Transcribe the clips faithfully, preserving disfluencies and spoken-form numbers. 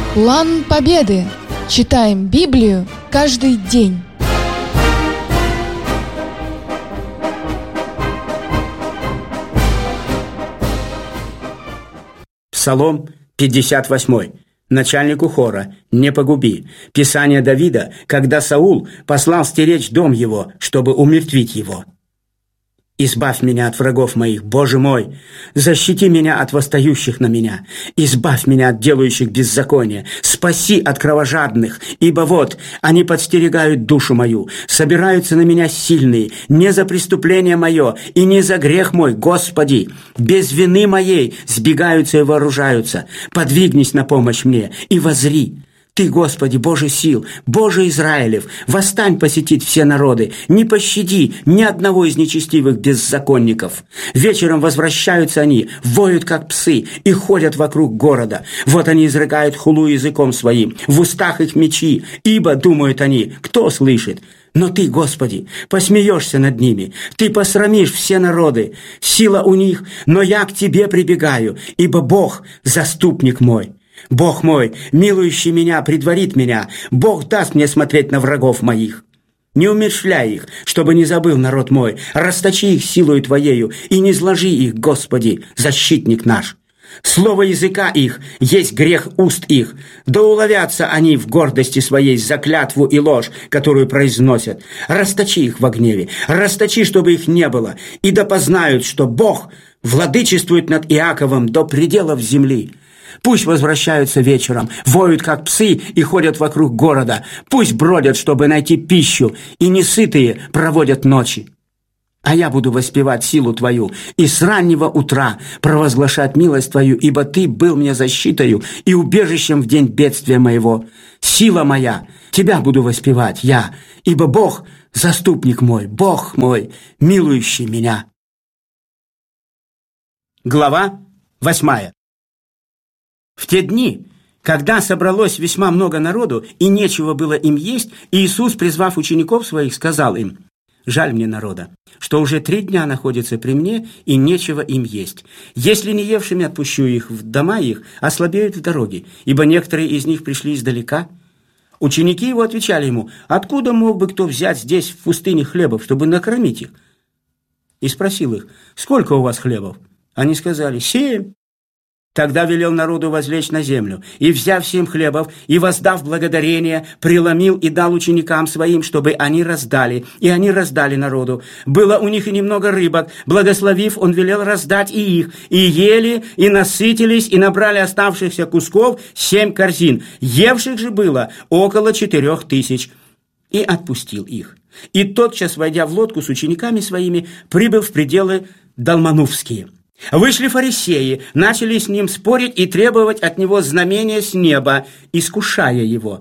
План Победы. Читаем Библию каждый день. Псалом пятьдесят восемь. Начальнику хора: «Не погуби». Писание Давида, когда Саул послал стеречь дом его, чтобы умертвить его. «Избавь меня от врагов моих, Боже мой! Защити меня от восстающих на меня! Избавь меня от делающих беззаконие! Спаси от кровожадных! Ибо вот они подстерегают душу мою, собираются на меня сильные, не за преступление мое и не за грех мой, Господи! Без вины моей сбегаются и вооружаются! Подвигнись на помощь мне и возри! Ты, Господи, Боже сил, Боже Израилев, восстань посетить все народы, не пощади ни одного из нечестивых беззаконников. Вечером возвращаются они, воют, как псы, и ходят вокруг города. Вот они изрыгают хулу языком своим, в устах их мечи, ибо, думают они, кто слышит? Но Ты, Господи, посмеешься над ними, Ты посрамишь все народы. Сила у них, но я к Тебе прибегаю, ибо Бог – заступник мой. Бог мой, милующий меня, предварит меня. Бог даст мне смотреть на врагов моих. Не умерщвляй их, чтобы не забыл народ мой. Расточи их силою Твоею и не зложи их, Господи, защитник наш. Слово языка их есть грех уст их. Да уловятся они в гордости своей за клятву и ложь, которую произносят. Расточи их во гневе, расточи, чтобы их не было, и да познают, что Бог владычествует над Иаковом до пределов земли. Пусть возвращаются вечером, воют, как псы, и ходят вокруг города. Пусть бродят, чтобы найти пищу, и несытые проводят ночи. А я буду воспевать силу Твою и с раннего утра провозглашать милость Твою, ибо Ты был мне защитою и убежищем в день бедствия моего. Сила моя, Тебя буду воспевать я, ибо Бог – заступник мой, Бог мой, милующий меня». Глава восьмая. В те дни, когда собралось весьма много народу, и нечего было им есть, Иисус, призвав учеников своих, сказал им: «Жаль мне народа, что уже три дня находятся при мне, и нечего им есть. Если не евшими отпущу их в дома их, ослабеют в дороге, ибо некоторые из них пришли издалека». Ученики его отвечали ему: «Откуда мог бы кто взять здесь в пустыне хлебов, чтобы накормить их?» И спросил их: «Сколько у вас хлебов?» Они сказали: «Семь». Тогда велел народу возлечь на землю, и, взяв семь хлебов, и воздав благодарение, преломил и дал ученикам своим, чтобы они раздали, и они раздали народу. Было у них и немного рыбок, благословив, он велел раздать и их, и ели, и насытились, и набрали оставшихся кусков семь корзин, евших же было около четырех тысяч, и отпустил их. И тотчас, войдя в лодку с учениками своими, прибыл в пределы Далманувские. Вышли фарисеи, начали с ним спорить и требовать от него знамения с неба, искушая его.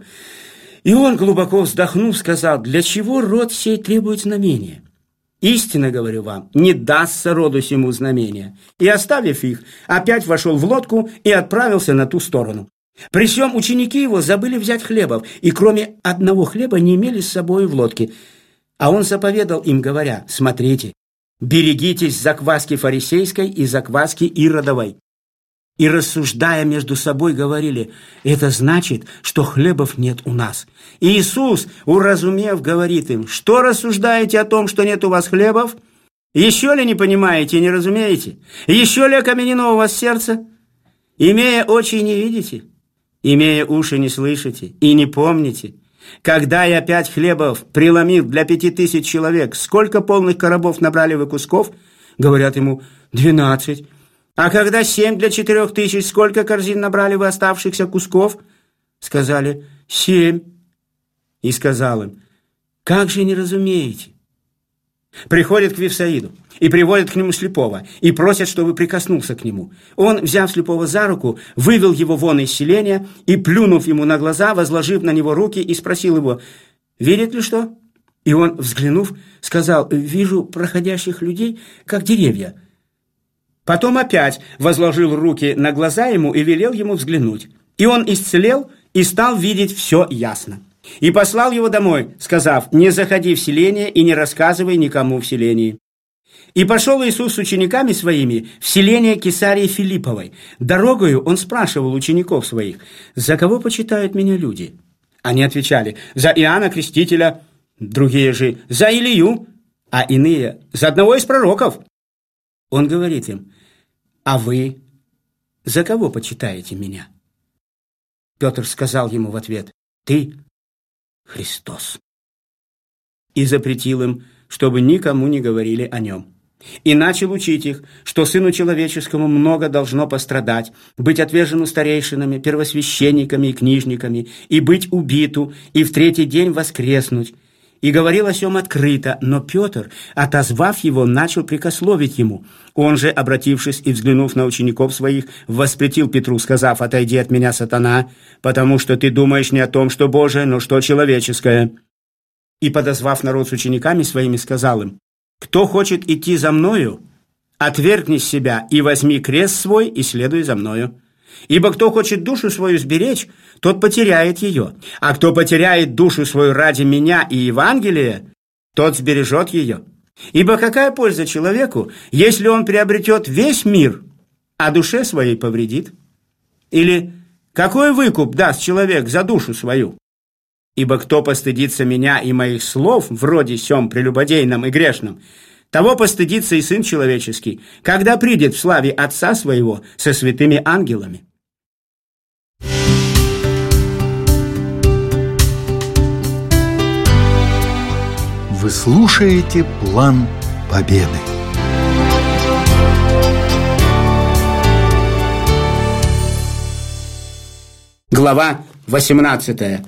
И он, глубоко вздохнув, сказал: «Для чего род сей требует знамения? Истинно говорю вам, не дастся роду сему знамения». И, оставив их, опять вошел в лодку и отправился на ту сторону. При сем ученики его забыли взять хлебов, и кроме одного хлеба не имели с собой в лодке. А он заповедал им, говоря: «Смотрите, берегитесь закваски фарисейской и закваски иродовой». И, рассуждая между собой, говорили: «Это значит, что хлебов нет у нас». И Иисус, уразумев, говорит им: «Что рассуждаете о том, что нет у вас хлебов? Еще ли не понимаете и не разумеете? Еще ли окаменено у вас сердце? Имея очи, не видите? Имея уши, не слышите и не помните? Когда я пять хлебов преломил для пяти тысяч человек, сколько полных коробов набрали вы кусков?» Говорят ему: «Двенадцать». «А когда семь для четырех тысяч, сколько корзин набрали вы оставшихся кусков?» Сказали: «Семь». И сказал им: «Как же не разумеете?» Приходят к Вифсаиду и приводят к нему слепого, и просят, чтобы прикоснулся к нему. Он, взяв слепого за руку, вывел его вон из селения и, плюнув ему на глаза, возложив на него руки, и спросил его: «Видит ли что?» И он, взглянув, сказал: «Вижу проходящих людей, как деревья». Потом опять возложил руки на глаза ему и велел ему взглянуть. И он исцелел и стал видеть все ясно. И послал его домой, сказав: «Не заходи в селение и не рассказывай никому в селении». И пошел Иисус с учениками своими в селение Кесарии Филипповой. Дорогою он спрашивал учеников своих: «За кого почитают меня люди?» Они отвечали: «За Иоанна Крестителя», другие же: «За Илию», а иные: «За одного из пророков». Он говорит им: «А вы за кого почитаете меня?» Петр сказал ему в ответ: «Ты Христос». И запретил им, чтобы никому не говорили о нем. И начал учить их, что Сыну Человеческому много должно пострадать, быть отвержену старейшинами, первосвященниками и книжниками, и быть убиту, и в третий день воскреснуть. И говорил о сем открыто, но Петр, отозвав его, начал прикословить ему. Он же, обратившись и взглянув на учеников своих, воспретил Петру, сказав: «Отойди от меня, сатана, потому что ты думаешь не о том, что Божие, но что человеческое». И, подозвав народ с учениками своими, сказал им: «Кто хочет идти за мною, отвергни себя и возьми крест свой и следуй за мною. Ибо кто хочет душу свою сберечь, тот потеряет ее, а кто потеряет душу свою ради меня и Евангелия, тот сбережет ее. Ибо какая польза человеку, если он приобретет весь мир, а душе своей повредит? Или какой выкуп даст человек за душу свою? Ибо кто постыдится меня и моих слов, вроде сем прелюбодейном и грешном, того постыдится и Сын Человеческий, когда придет в славе Отца Своего со святыми ангелами». Вы слушаете «План Победы». Глава восемнадцатая.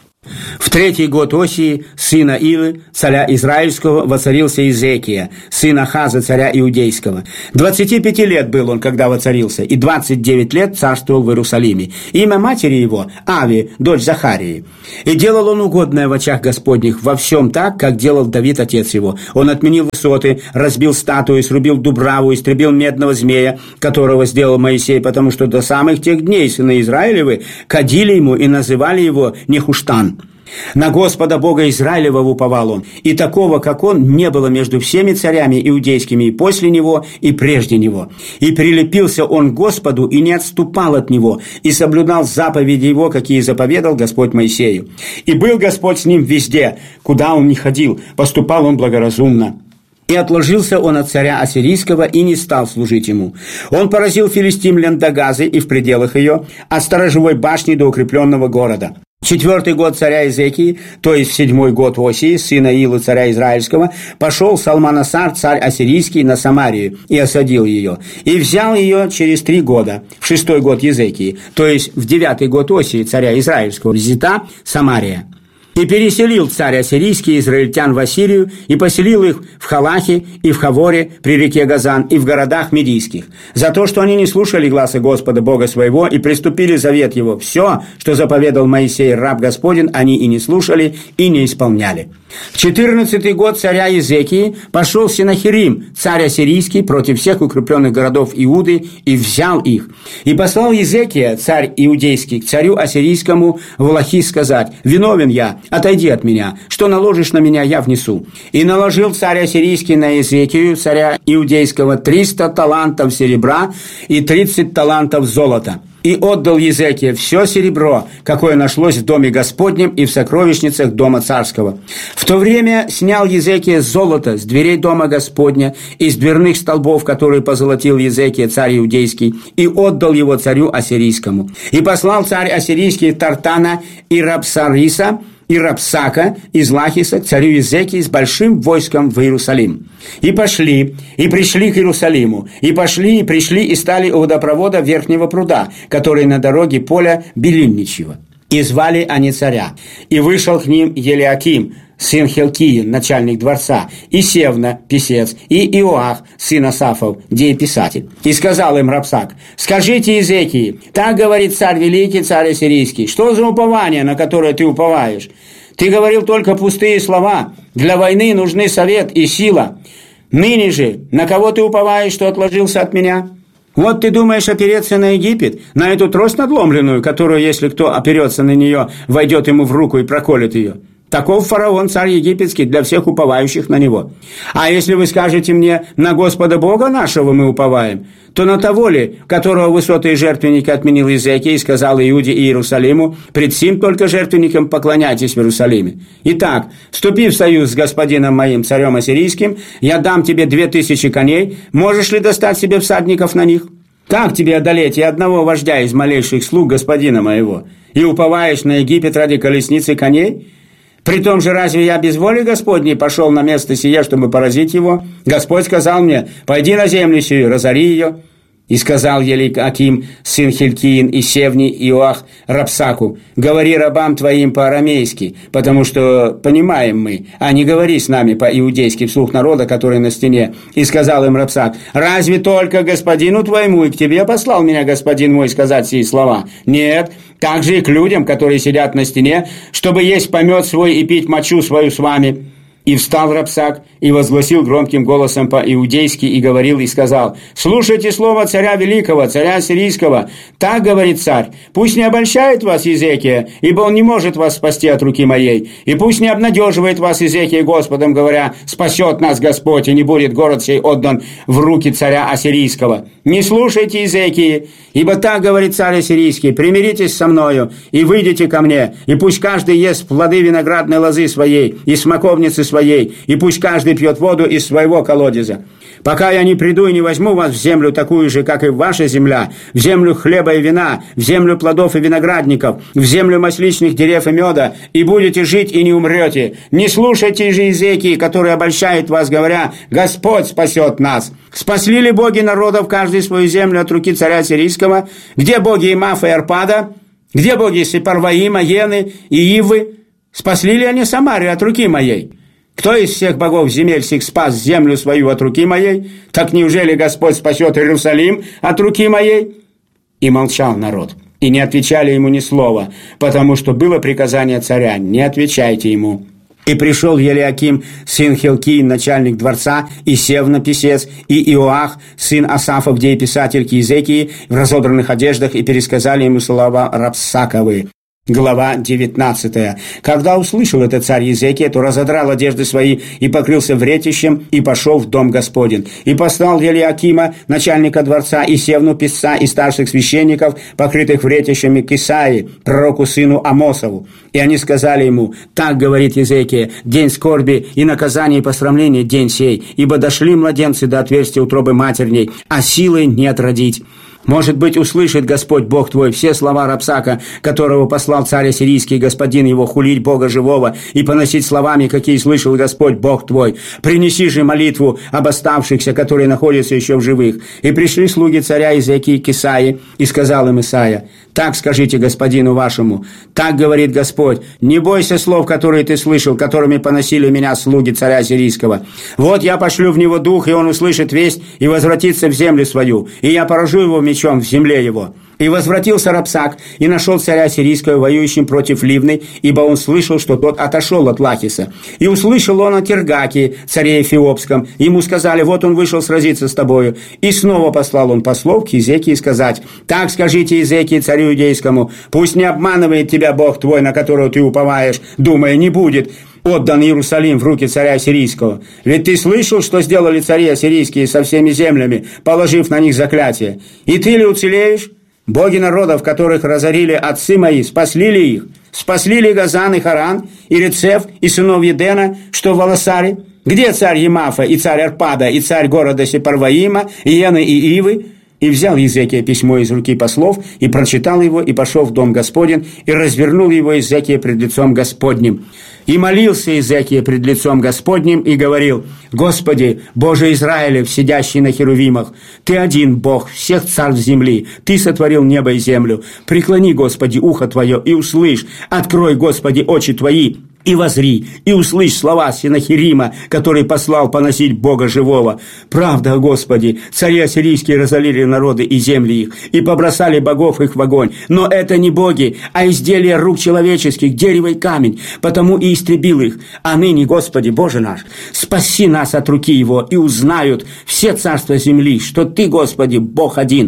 В третий год Осии, сына Илы, царя Израильского, воцарился Иезекия, сын Ахаза, царя Иудейского. Двадцати пяти лет был он, когда воцарился, и двадцать девять лет царствовал в Иерусалиме. Имя матери его – Ави, дочь Захарии. И делал он угодное в очах Господних во всем так, как делал Давид, отец его. Он отменил высоты, разбил статуи, срубил дубраву, истребил медного змея, которого сделал Моисей, потому что до самых тех дней сыны Израилевы кадили ему и называли его Нехуштан. На Господа Бога Израилева уповал он, и такого, как он, не было между всеми царями иудейскими и после него, и прежде него. И прилепился он к Господу, и не отступал от него, и соблюдал заповеди его, какие заповедал Господь Моисею. И был Господь с ним везде, куда он ни ходил, поступал он благоразумно. И отложился он от царя Ассирийского и не стал служить ему. Он поразил филистимлян до Газы и в пределах ее, от сторожевой башни до укрепленного города. Четвертый год царя Иезекии, то есть в седьмой год Осии, сына Илы, царя Израильского, пошел Салманасар, царь Ассирийский, на Самарию и осадил ее. И взял ее через три года, в шестой год Иезекии, то есть в девятый год Осии, царя Израильского, взята Самария. И переселил царь Ассирийский израильтян в Ассирию, и поселил их в Халахе и в Хаворе при реке Газан, и в городах медийских, за то, что они не слушали гласа Господа Бога своего и приступили завет его. Все, что заповедал Моисей, раб Господень, они и не слушали, и не исполняли. В четырнадцатый год царя Иезекии пошел Сенахерим, царь Ассирийский, против всех укрепленных городов Иуды, и взял их. И послал Иезекия, царь Иудейский, к царю Ассирийскому в Лахис сказать: «Виновен я, отойди от меня, что наложишь на меня, я внесу». И наложил царь Ассирийский на Иезекию, царя Иудейского, триста талантов серебра и тридцать талантов золота. И отдал Иезекия все серебро, какое нашлось в доме Господнем и в сокровищницах дома царского. В то время снял Иезекия золото с дверей дома Господня, из дверных столбов, которые позолотил Иезекия, царь Иудейский, и отдал его царю Ассирийскому. И послал царь Ассирийский Тартана и Рабсариса, и Рабсака из Лахиса к царю Иезекии с большим войском в Иерусалим. И пошли, и пришли к Иерусалиму, и пошли, и пришли, и стали у водопровода Верхнего пруда, который на дороге поля Белинничьего. И звали они царя. И вышел к ним Елиаким, сын Хилкии, начальник дворца, и Севна, писец, и Иоах, сын Асафов, дееписатель. И сказал им Рабсак: «Скажите Иезекии, так говорит царь великий, царь Ассирийский, что за упование, на которое ты уповаешь? Ты говорил только пустые слова, для войны нужны совет и сила. Ныне же, на кого ты уповаешь, что отложился от меня? Вот ты думаешь опереться на Египет, на эту трость надломленную, которую, если кто оперется на нее, войдет ему в руку и проколет ее? Таков фараон, царь египетский, для всех уповающих на него. А если вы скажете мне, на Господа Бога нашего мы уповаем, то на того ли, которого высоты и жертвенники отменил Иезекия и сказал Иуде и Иерусалиму, пред сим только жертвенникам поклоняйтесь в Иерусалиме. Итак, вступи в союз с господином моим, царем ассирийским, я дам тебе две тысячи коней, можешь ли достать себе всадников на них? Как тебе одолеть и одного вождя из малейших слуг господина моего? И уповаешь на Египет ради колесницы коней? При том же, разве я без воли Господней пошел на место сие, чтобы поразить его? Господь сказал мне, пойди на землю сию, разори ее. И сказал Елиаким, сын Хилкиин, и Севни, Иоах, Рапсаку, говори рабам твоим по-арамейски, потому что понимаем мы, а не говори с нами по-иудейски вслух народа, который на стене. И сказал им Рапсак, разве только господину твоему и к тебе послал меня господин мой сказать сии слова? Нет, также и к людям, которые сидят на стене, чтобы есть помет свой и пить мочу свою с вами. И встал Рапсак, и возгласил громким голосом по-иудейски, и говорил, и сказал, «Слушайте слово царя великого, царя ассирийского. Так говорит царь, пусть не обольщает вас Иезекия, ибо он не может вас спасти от руки моей, и пусть не обнадеживает вас Иезекия Господом, говоря, спасет нас Господь, и не будет город сей отдан в руки царя ассирийского. Не слушайте Иезекии, ибо так говорит царь ассирийский, примиритесь со мною, и выйдите ко мне, и пусть каждый ест плоды виноградной лозы своей, и смоковницы своей, и пусть каждый пьет воду из своего колодеза. Пока я не приду и не возьму вас в землю такую же, как и ваша земля, в землю хлеба и вина, в землю плодов и виноградников, в землю масличных дерев и меда, и будете жить и не умрете. Не слушайте же Иезекии, который обольщает вас, говоря, Господь спасет нас. Спасли ли боги народов каждый свою землю от руки царя сирийского? Где боги Имафа и Арпада? Где боги Сепарваима, Ены и Ивы? Спасли ли они Самарию от руки моей? Кто из всех богов земель сих спас землю свою от руки моей? Так неужели Господь спасет Иерусалим от руки моей?» И молчал народ, и не отвечали ему ни слова, потому что было приказание царя, не отвечайте ему. И пришел Елиаким, сын Хилкиин, начальник дворца, и Севна, писец, и Иоах, сын Асафов, дееписатель к Иезекии, в разодранных одеждах, и пересказали ему слова Рапсаковы. Глава девятнадцатая. Когда услышал это царь Иезекия, то разодрал одежды свои и покрылся вретищем, и пошел в дом Господень. И послал Елиакима, начальника дворца, и Севну, писца, и старших священников, покрытых вретищами, к Исаии, пророку сыну Амосову. И они сказали ему, так говорит Иезекия, день скорби и наказания и посрамления день сей, ибо дошли младенцы до отверстия утробы матерней, а силой не отродить. Может быть, услышит Господь Бог твой все слова Рапсака, которого послал царь ассирийский, господин его, хулить Бога живого и поносить словами, какие слышал Господь Бог твой. Принеси же молитву об оставшихся, которые находятся еще в живых. И пришли слуги царя Иезекии к Исаии, и сказал им Исаия, так скажите господину вашему, так говорит Господь, не бойся слов, которые ты слышал, которыми поносили меня слуги царя ассирийского. Вот я пошлю в него дух, и он услышит весть и возвратится в землю свою, и я поражу его мечом в земле его. И возвратился Рапсак, и нашел царя ассирийского воюющим против Ливны, ибо он слышал, что тот отошел от Лахиса. И услышал он о Тергаке, царе Эфиопском. Ему сказали, вот он вышел сразиться с тобою. И снова послал он послов к Иезекии сказать, так скажите Иезекии, царю иудейскому, пусть не обманывает тебя Бог твой, на которого ты уповаешь, думая, не будет отдан Иерусалим в руки царя ассирийского. Ведь ты слышал, что сделали цари ассирийские со всеми землями, положив на них заклятие. И ты ли уцелеешь? Боги народов, которых разорили отцы мои, спасли ли их? Спасли ли Газан и Харан, и Рецеф, и сынов Едена, что в Валасаре? Где царь Емафа, и царь Арпада, и царь города Сепарваима, и Ены, и Ивы? И взял Иезекия письмо из руки послов, и прочитал его, и пошел в дом Господень, и развернул его Иезекия пред лицом Господним. И молился Иезекия пред лицом Господним, и говорил, «Господи, Боже Израилев, сидящий на херувимах, Ты один Бог, всех царств земли, Ты сотворил небо и землю. Преклони, Господи, ухо Твое, и услышь, открой, Господи, очи Твои, и возри, и услышь слова Сенахирима, который послал поносить Бога живого. Правда, Господи, цари ассирийские разорили народы и земли их, и побросали богов их в огонь. Но это не боги, а изделия рук человеческих, дерево и камень, потому и истребил их. А ныне, Господи, Боже наш, спаси нас от руки его, и узнают все царства земли, что Ты, Господи, Бог один».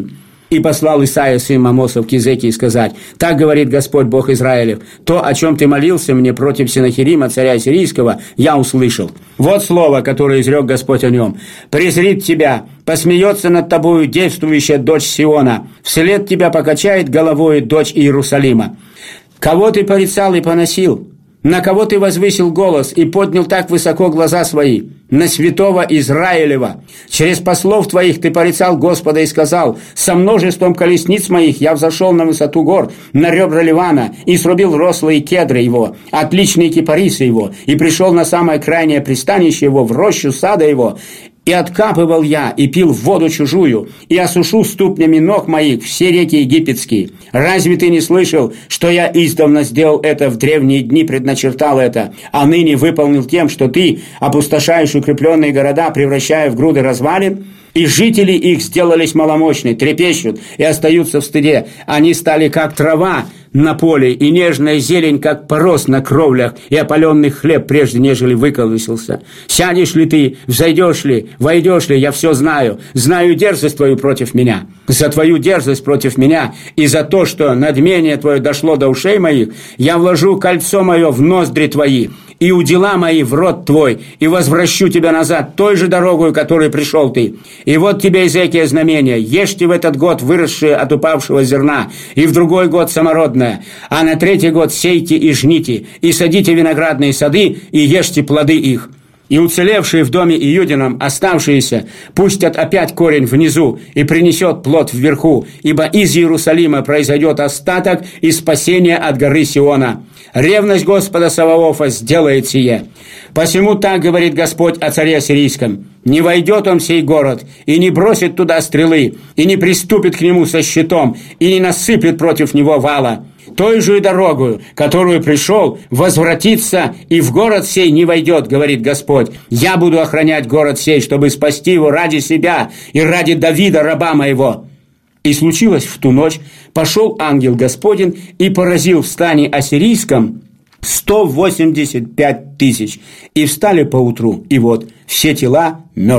И послал Исаия, сын Амосов, к Иезекии сказать: «Так говорит Господь Бог Израилев, то, о чем ты молился мне против Сенахерима, царя сирийского, я услышал. Вот слово, которое изрек Господь о нем. Презрит тебя, посмеется над тобою девствующая дочь Сиона, вслед тебя покачает головою дочь Иерусалима. Кого ты порицал и поносил? На кого ты возвысил голос и поднял так высоко глаза свои? На святого Израилева. Через послов твоих ты порицал Господа и сказал: со множеством колесниц моих я взошел на высоту гор, на ребра Ливана, и срубил рослые кедры его, отличные кипарисы его, и пришел на самое крайнее пристанище его, в рощу сада его. И откапывал я, и пил воду чужую, и осушу ступнями ног моих все реки египетские. Разве ты не слышал, что я издавна сделал это, в древние дни предначертал это, а ныне выполнил тем, что ты опустошаешь укрепленные города, превращая в груды развалин? И жители их сделались маломощны, трепещут и остаются в стыде. Они стали как трава на поле, и нежная зелень, как порос на кровлях, и опаленный хлеб, прежде нежели выколысился. Сядешь ли ты, взойдешь ли, войдешь ли, я все знаю. Знаю дерзость твою против меня. За твою дерзость против меня и за то, что надмение твое дошло до ушей моих, я вложу кольцо мое в ноздри твои, и удила мои в рот твой, и возвращу тебя назад той же дорогою, которой пришел ты. И вот тебе, Иезекия, знамение: ешьте в этот год выросшее от упавшего зерна, и в другой год самородное, а на третий год сейте и жните, и садите виноградные сады, и ешьте плоды их. И уцелевшие в доме Иудином, оставшиеся, пустят опять корень внизу и принесет плод вверху, ибо из Иерусалима произойдет остаток и спасение от горы Сиона. Ревность Господа Саваофа сделает сие. Посему так говорит Господь о царе сирийском: не войдет он в сей город, и не бросит туда стрелы, и не приступит к нему со щитом, и не насыплет против него вала. Той же дорогою, которую пришел, возвратится и в город сей не войдет, говорит Господь. Я буду охранять город сей, чтобы спасти его ради себя и ради Давида, раба моего». И случилось в ту ночь, пошел ангел Господень и поразил в стане ассирийском сто восемьдесят пять тысяч. И встали поутру, и вот все тела мертвы.